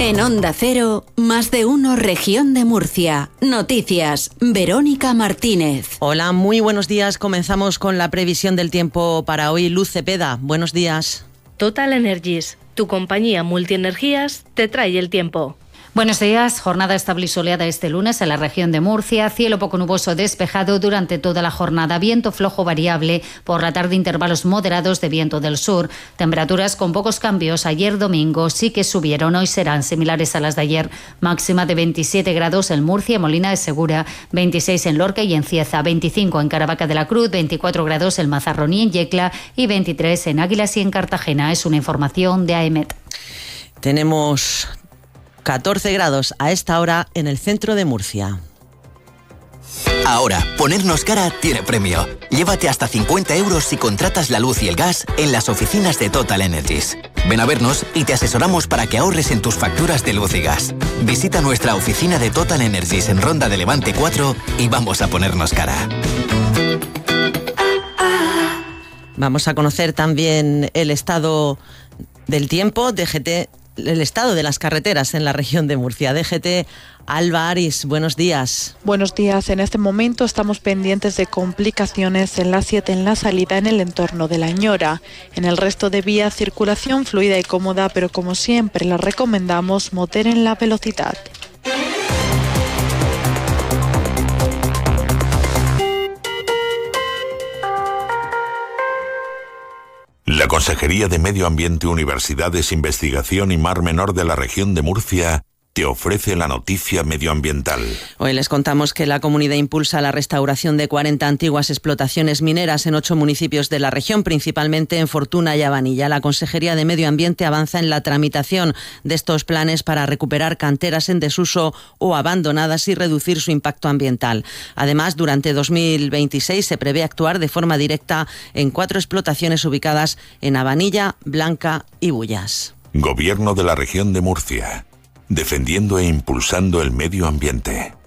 En Onda Cero, Más de Uno, Región de Murcia. Noticias, Verónica Martínez. Hola, muy buenos días. Comenzamos con la previsión del tiempo para hoy. Luz Cepeda, buenos días. Total Energies, tu compañía multienergías, te trae el tiempo. Buenos días, jornada estable y soleada este lunes en la región de Murcia, cielo poco nuboso despejado durante toda la jornada, viento flojo variable, por la tarde intervalos moderados de viento del sur, temperaturas con pocos cambios, ayer domingo sí que subieron, hoy serán similares a las de ayer, máxima de 27 grados en Murcia, Molina de Segura, 26 en Lorca y en Cieza, 25 en Caravaca de la Cruz, 24 grados en Mazarrón y en Yecla y 23 en Águilas y en Cartagena. Es una información de AEMET. Tenemos 14 grados a esta hora en el centro de Murcia. Ahora, ponernos cara tiene premio. Llévate hasta 50 euros si contratas la luz y el gas en las oficinas de Total Energies. Ven a vernos y te asesoramos para que ahorres en tus facturas de luz y gas. Visita nuestra oficina de Total Energies en Ronda de Levante 4 y vamos a ponernos cara. Vamos a conocer también el estado del tiempo, el estado de las carreteras en la región de Murcia. DGT, Alba Aris, buenos días. Buenos días. En este momento estamos pendientes de complicaciones en la 7 en la salida en el entorno de La Ñora. En el resto de vías, circulación fluida y cómoda, pero como siempre les recomendamos moderen la velocidad. La Consejería de Medio Ambiente, Universidades, Investigación y Mar Menor de la región de Murcia te ofrece la noticia medioambiental. Hoy les contamos que la comunidad impulsa la restauración de 40 antiguas explotaciones mineras en 8 municipios de la región, principalmente en Fortuna y Abanilla. La Consejería de Medio Ambiente avanza en la tramitación de estos planes para recuperar canteras en desuso o abandonadas y reducir su impacto ambiental. Además, durante 2026 se prevé actuar de forma directa en 4 explotaciones ubicadas en Abanilla, Blanca y Bullas. Gobierno de la región de Murcia. Defendiendo e impulsando el medio ambiente.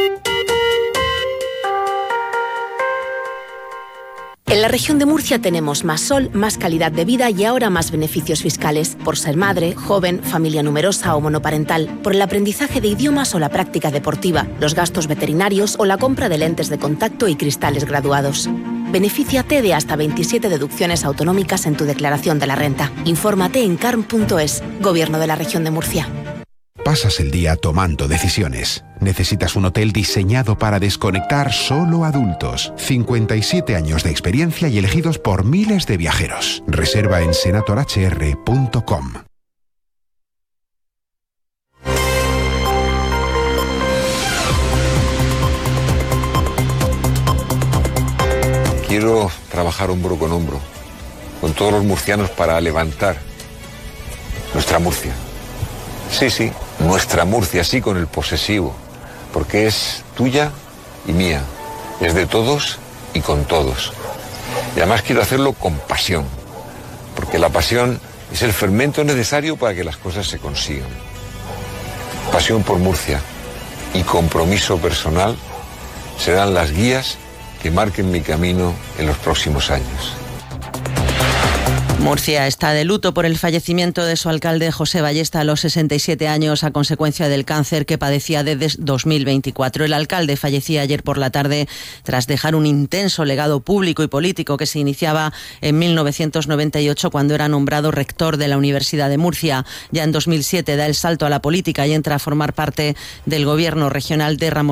En la región de Murcia tenemos más sol, más calidad de vida y ahora más beneficios fiscales por ser madre, joven, familia numerosa o monoparental, por el aprendizaje de idiomas o la práctica deportiva, los gastos veterinarios o la compra de lentes de contacto y cristales graduados. Benefíciate de hasta 27 deducciones autonómicas en tu declaración de la renta. Infórmate en carm.es, Gobierno de la región de Murcia. Pasas el día tomando decisiones. Necesitas un hotel diseñado para desconectar solo adultos. 57 años de experiencia y elegidos por miles de viajeros. Reserva en senatorhr.com. Quiero trabajar hombro con hombro con todos los murcianos para levantar nuestra Murcia. Sí, nuestra Murcia, sí, con el posesivo, porque es tuya y mía, es de todos y con todos. Y además quiero hacerlo con pasión, porque la pasión es el fermento necesario para que las cosas se consigan. Pasión por Murcia y compromiso personal serán las guías que marquen mi camino en los próximos años. Murcia está de luto por el fallecimiento de su alcalde José Ballesta a los 67 años a consecuencia del cáncer que padecía desde 2024. El alcalde fallecía ayer por la tarde tras dejar un intenso legado público y político que se iniciaba en 1998 cuando era nombrado rector de la Universidad de Murcia. Ya en 2007 da el salto a la política y entra a formar parte del gobierno regional de Ramón